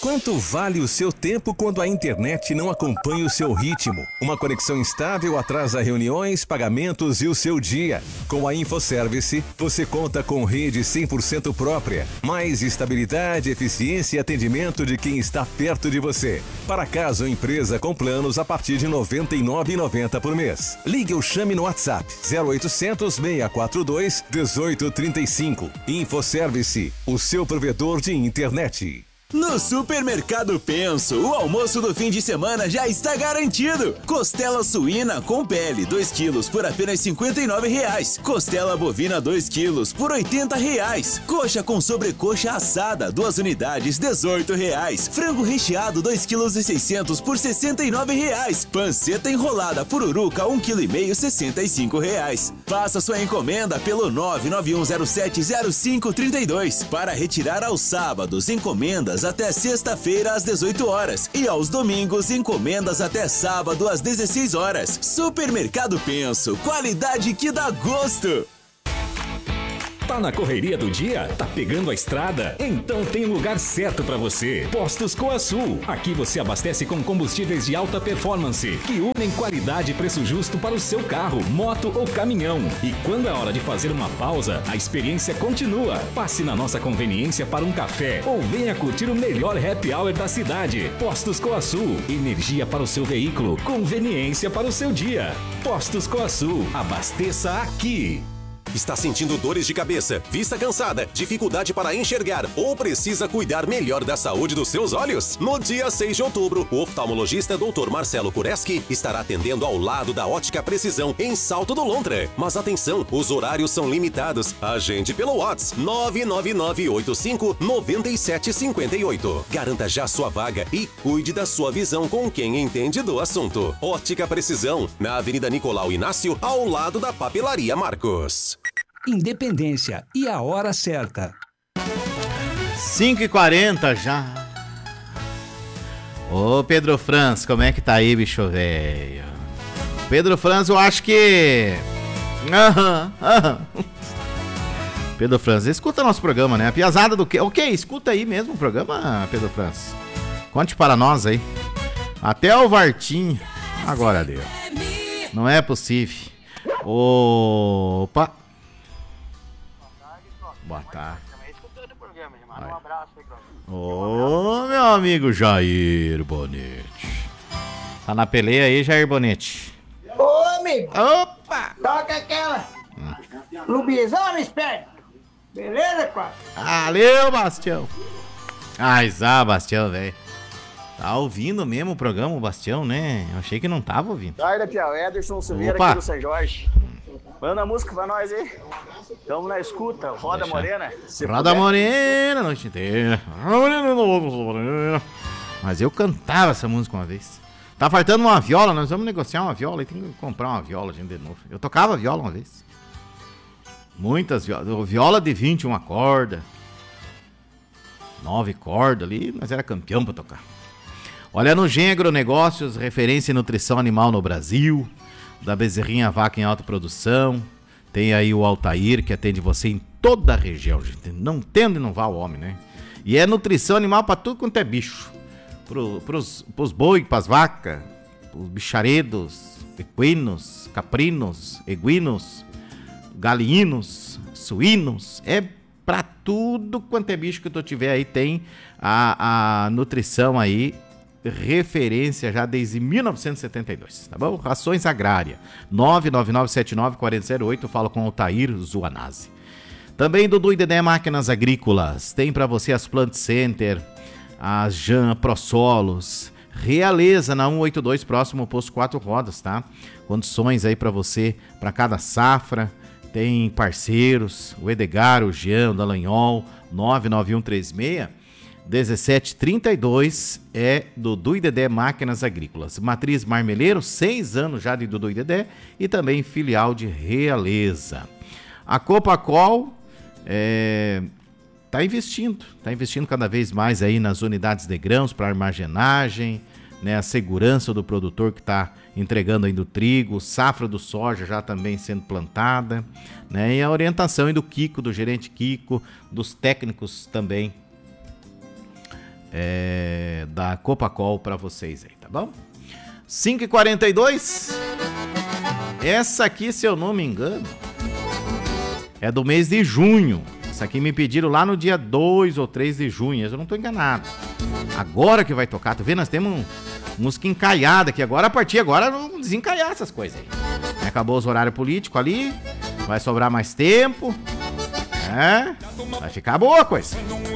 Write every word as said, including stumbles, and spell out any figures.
Quanto vale o seu tempo quando a internet não acompanha o seu ritmo? Uma conexão instável atrasa reuniões, pagamentos e o seu dia. Com a InfoService, você conta com rede cem por cento própria, mais estabilidade, eficiência e atendimento de quem está perto de você. Para casa ou empresa com planos a partir de noventa e nove reais e noventa centavos por mês. Ligue ou chame no WhatsApp zero oitocentos, seis quatro dois, um oito três cinco. InfoService, o seu provedor de internet. No Supermercado Penso, o almoço do fim de semana já está garantido. Costela suína com pele, dois quilos por apenas cinquenta e nove reais. Costela bovina, dois quilos por oitenta reais. Coxa com sobrecoxa assada, duas unidades, dezoito reais. Frango recheado, dois quilos e seiscentos por sessenta e nove reais. Panceta enrolada pururuca, um quilo e meio, sessenta e cinco reais. Faça sua encomenda pelo nove nove um zero sete zero cinco três dois. Para retirar aos sábados, encomendas até sexta-feira às dezoito horas e aos domingos encomendas até sábado às dezesseis horas. Supermercado Penso, qualidade que dá gosto. Tá na correria do dia? Tá pegando a estrada? Então tem um lugar certo para você. Postos Coasul. Aqui você abastece com combustíveis de alta performance, que unem qualidade e preço justo para o seu carro, moto ou caminhão. E quando é hora de fazer uma pausa, a experiência continua. Passe na nossa conveniência para um café ou venha curtir o melhor happy hour da cidade. Postos Coasul. Energia para o seu veículo, conveniência para o seu dia. Postos Coasul. Abasteça aqui. Está sentindo dores de cabeça, vista cansada, dificuldade para enxergar ou precisa cuidar melhor da saúde dos seus olhos? No dia seis de outubro, o oftalmologista doutor Marcelo Kureski estará atendendo ao lado da Ótica Precisão, em Salto do Lontra. Mas atenção, os horários são limitados. Agende pelo WhatsApp nove nove nove oito cinco nove sete cinco oito. Garanta já sua vaga e cuide da sua visão com quem entende do assunto. Ótica Precisão, na Avenida Nicolau Inácio, ao lado da Papelaria Marcos. Independência e a hora certa. cinco e quarenta já. Ô Pedro Franz, como é que tá aí, bicho velho? Pedro Franz, eu acho que... Aham, aham. Pedro Franz, escuta nosso programa, né? A piazada do quê? Ok, escuta aí mesmo o programa, Pedro Franz. Conte para nós aí. Até o Vartinho. Agora deu. Não é possível. Opa. Boa tarde. Um abraço aí, ô, meu amigo Jair Bonete. Tá na peleia aí, Jair Bonete? Ô, amigo. Opa! Toca aquela. Hum. Lubizão, esperto. Beleza, quase? Valeu, Bastião. Ai, Zá, Bastião, velho. Tá ouvindo mesmo o programa, o Bastião, né? Eu achei que não tava ouvindo. Tarde, Piau. Ederson Silveira aqui do São Jorge. Manda a música pra nós aí. Tamo na escuta. Roda Deixa. Morena. Roda puder. Morena, noite inteira. Mas eu cantava essa música uma vez. Tá faltando uma viola, nós vamos negociar uma viola e tem que comprar uma viola, gente, de novo. Eu tocava viola uma vez. Muitas violas. Viola de vinte e uma cordas. Nove cordas ali, mas era campeão pra tocar. Olha, no Gen Agronegócios, referência em nutrição animal no Brasil. Da bezerrinha vaca em alta produção. Tem aí o Altair, que atende você em toda a região, gente. Não tendo e não vá o homem, né? E é nutrição animal pra tudo quanto é bicho. Pro, pros, pros boi, pras vacas, pros bicharedos, equinos, caprinos, eguinos, galinos, suínos. É pra tudo quanto é bicho que tu tiver aí, tem a, a nutrição aí. Referência já desde mil novecentos e setenta e dois, tá bom? Rações Agrária, nove nove nove sete nove quatro zero oito, falo com o Altair Zuanazzi. Também Dudu e Dedé Máquinas Agrícolas, tem para você as Plant Center, as Jan ProSolos, Realeza na cento e oitenta e dois, próximo ao posto quatro rodas, tá? Condições aí para você, para cada safra, tem parceiros, o Edgar, o Jean, o Dallagnol, nove nove um três seis dezessete trinta e dois é Dudu e Dedé Máquinas Agrícolas. Matriz Marmeleiro, seis anos já de Dudu e Dedé e também filial de Realeza. A Copacol é, tá investindo, tá investindo cada vez mais aí nas unidades de grãos para armazenagem, né, a segurança do produtor que está entregando ainda o trigo, safra do soja já também sendo plantada, né, e a orientação aí do Kiko, do gerente Kiko, dos técnicos também é, da Copacol pra vocês aí, tá bom? cinco e quarenta e dois. Essa aqui, se eu não me engano, é do mês de junho. Essa aqui me pediram lá no dia dois ou três de junho, eu não tô enganado. Agora que vai tocar, tá vendo? Nós temos um, música encaiada aqui agora, a partir de agora vamos desencaiar essas coisas aí. Acabou os horários políticos ali, vai sobrar mais tempo, é, vai ficar boa a coisa.